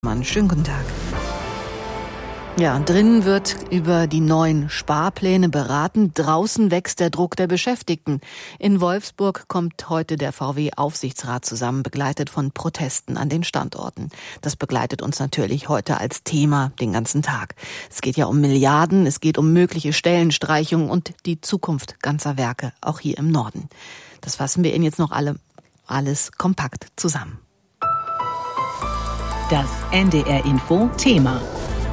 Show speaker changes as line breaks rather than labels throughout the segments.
Mann, schönen guten Tag. Ja, drinnen wird über die neuen Sparpläne beraten. Draußen wächst der Druck der Beschäftigten. In Wolfsburg kommt heute der VW-Aufsichtsrat zusammen, begleitet von Protesten an den Standorten. Das begleitet uns natürlich heute als Thema den ganzen Tag. Es geht ja um Milliarden, es geht um mögliche Stellenstreichungen und die Zukunft ganzer Werke, auch hier im Norden. Das fassen wir Ihnen jetzt noch alles kompakt zusammen.
Das NDR-Info-Thema.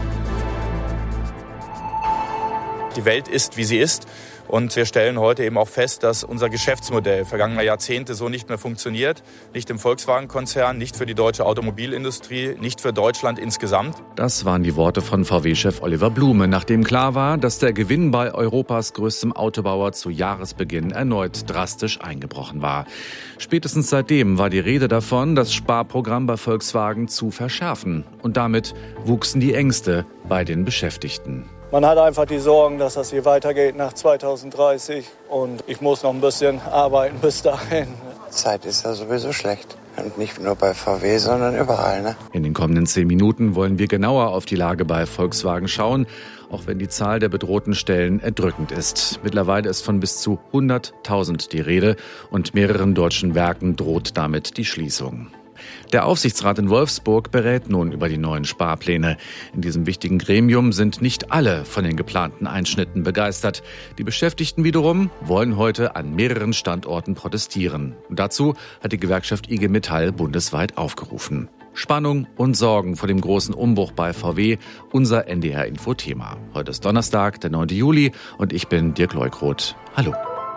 Die Welt ist, wie sie ist. Und wir stellen heute eben auch fest, dass unser Geschäftsmodell vergangener Jahrzehnte so nicht mehr funktioniert. Nicht im Volkswagen-Konzern, nicht für die deutsche Automobilindustrie, nicht für Deutschland insgesamt.
Das waren die Worte von VW-Chef Oliver Blume, nachdem klar war, dass der Gewinn bei Europas größtem Autobauer zu Jahresbeginn erneut drastisch eingebrochen war. Spätestens seitdem war die Rede davon, das Sparprogramm bei Volkswagen zu verschärfen. Und damit wuchsen die Ängste bei den Beschäftigten.
Man hat einfach die Sorgen, dass das hier weitergeht nach 2030 und ich muss noch ein bisschen arbeiten bis dahin.
Zeit ist ja sowieso schlecht. Und nicht nur bei VW, sondern überall, ne?
In den kommenden 10 Minuten wollen wir genauer auf die Lage bei Volkswagen schauen, auch wenn die Zahl der bedrohten Stellen erdrückend ist. Mittlerweile ist von bis zu 100.000 die Rede und mehreren deutschen Werken droht damit die Schließung. Der Aufsichtsrat in Wolfsburg berät nun über die neuen Sparpläne. In diesem wichtigen Gremium sind nicht alle von den geplanten Einschnitten begeistert. Die Beschäftigten wiederum wollen heute an mehreren Standorten protestieren. Und dazu hat die Gewerkschaft IG Metall bundesweit aufgerufen. Spannung und Sorgen vor dem großen Umbruch bei VW, unser NDR-Info-Thema. Heute ist Donnerstag, der 9. Juli und ich bin Dirk Leukroth. Hallo.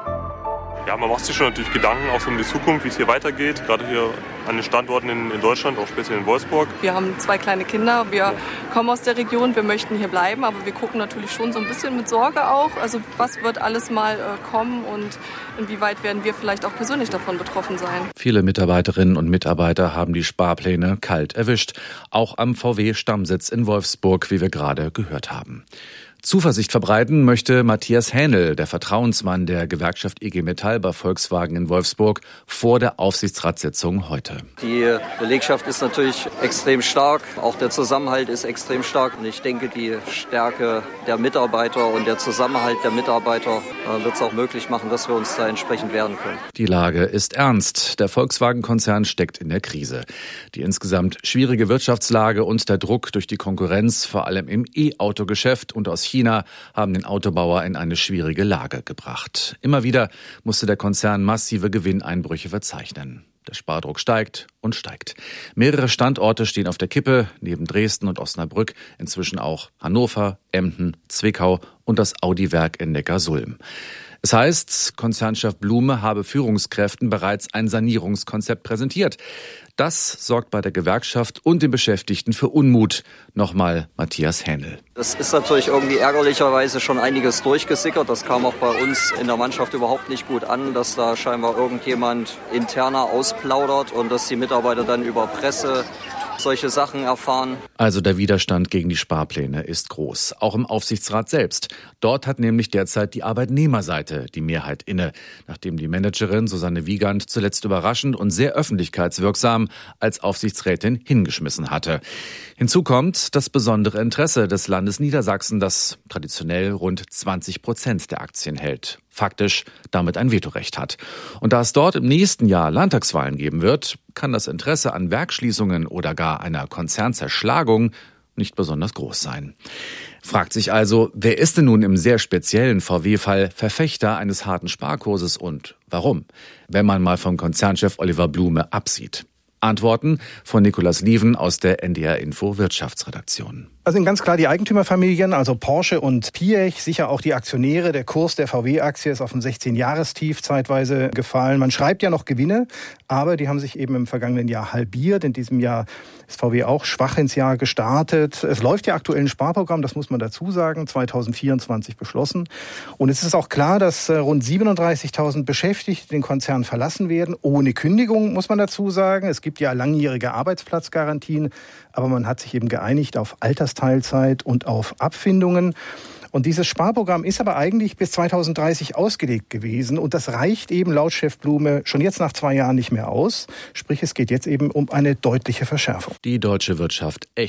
Ja, man macht sich schon natürlich Gedanken auch so um die Zukunft, wie es hier weitergeht, gerade hier an den Standorten in Deutschland, auch speziell in Wolfsburg.
Wir haben 2 kleine Kinder, wir kommen aus der Region, wir möchten hier bleiben, aber wir gucken natürlich schon so ein bisschen mit Sorge auch, also was wird alles mal kommen und inwieweit werden wir vielleicht auch persönlich davon betroffen sein.
Viele Mitarbeiterinnen und Mitarbeiter haben die Sparpläne kalt erwischt, auch am VW-Stammsitz in Wolfsburg, wie wir gerade gehört haben. Zuversicht verbreiten möchte Matthias Hähnel, der Vertrauensmann der Gewerkschaft IG Metall bei Volkswagen in Wolfsburg, vor der Aufsichtsratssitzung heute.
Die Belegschaft ist natürlich extrem stark, auch der Zusammenhalt ist extrem stark. Und ich denke, die Stärke der Mitarbeiter und der Zusammenhalt der Mitarbeiter wird es auch möglich machen, dass wir uns da entsprechend wehren können.
Die Lage ist ernst. Der Volkswagen-Konzern steckt in der Krise. Die insgesamt schwierige Wirtschaftslage und der Druck durch die Konkurrenz, vor allem im E-Auto-Geschäft und aus China, haben den Autobauer in eine schwierige Lage gebracht. Immer wieder musste der Konzern massive Gewinneinbrüche verzeichnen. Der Spardruck steigt und steigt. Mehrere Standorte stehen auf der Kippe, neben Dresden und Osnabrück inzwischen auch Hannover, Emden, Zwickau und das Audi-Werk in Neckarsulm. Es heißt, Konzernchef Blume habe Führungskräften bereits ein Sanierungskonzept präsentiert. Das sorgt bei der Gewerkschaft und den Beschäftigten für Unmut. Nochmal Matthias Hähnel.
Es ist natürlich irgendwie ärgerlicherweise schon einiges durchgesickert. Das kam auch bei uns in der Mannschaft überhaupt nicht gut an, dass da scheinbar irgendjemand interner ausplaudert und dass die Mitarbeiter dann über Presse solche Sachen erfahren.
Also der Widerstand gegen die Sparpläne ist groß, auch im Aufsichtsrat selbst. Dort hat nämlich derzeit die Arbeitnehmerseite die Mehrheit inne, nachdem die Managerin Susanne Wiegand zuletzt überraschend und sehr öffentlichkeitswirksam als Aufsichtsrätin hingeschmissen hatte. Hinzu kommt das besondere Interesse des Landes Niedersachsen, das traditionell rund 20% der Aktien hält. Faktisch damit ein Vetorecht hat. Und da es dort im nächsten Jahr Landtagswahlen geben wird, kann das Interesse an Werksschließungen oder gar einer Konzernzerschlagung nicht besonders groß sein. Fragt sich also, wer ist denn nun im sehr speziellen VW-Fall Verfechter eines harten Sparkurses und warum? Wenn man mal vom Konzernchef Oliver Blume absieht. Antworten von Nikolaus Lieven aus der NDR-Info Wirtschaftsredaktion.
Also sind ganz klar die Eigentümerfamilien, also Porsche und Piech, sicher auch die Aktionäre. Der Kurs der VW-Aktie ist auf ein 16-Jahrestief zeitweise gefallen. Man schreibt ja noch Gewinne, aber die haben sich eben im vergangenen Jahr halbiert. In diesem Jahr ist VW auch schwach ins Jahr gestartet. Es läuft ja aktuell ein Sparprogramm, das muss man dazu sagen, 2024 beschlossen. Und es ist auch klar, dass rund 37.000 Beschäftigte den Konzern verlassen werden. Ohne Kündigung, muss man dazu sagen. Es gibt ja langjährige Arbeitsplatzgarantien, aber man hat sich eben geeinigt auf Altersteilzeit und auf Abfindungen. Und dieses Sparprogramm ist aber eigentlich bis 2030 ausgelegt gewesen. Und das reicht eben laut Chef Blume schon jetzt nach 2 Jahren nicht mehr aus. Sprich, es geht jetzt eben um eine deutliche Verschärfung.
Die deutsche Wirtschaft echt